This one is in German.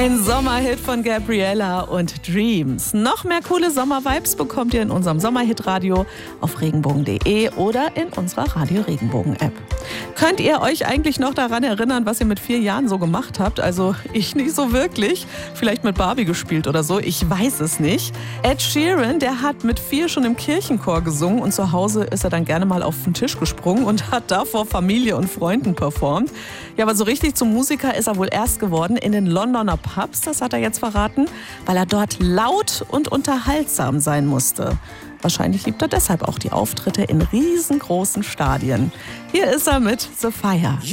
Ein Sommerhit von Gabriella und Dreams. Noch mehr coole Sommervibes bekommt ihr in unserem Sommerhit-Radio auf regenbogen.de oder in unserer Radio Regenbogen-App. Könnt ihr euch eigentlich noch daran erinnern, was ihr mit 4 Jahren so gemacht habt? Also ich nicht so wirklich. Vielleicht mit Barbie gespielt oder so, ich weiß es nicht. Ed Sheeran, der hat mit 4 schon im Kirchenchor gesungen und zu Hause ist er dann gerne mal auf den Tisch gesprungen und hat da vor Familie und Freunden performt. Ja, aber so richtig zum Musiker ist er wohl erst geworden in den Londoner Pubs, das hat er jetzt verraten, weil er dort laut und unterhaltsam sein musste. Wahrscheinlich liebt er deshalb auch die Auftritte in riesengroßen Stadien. Hier ist er mit The Fire.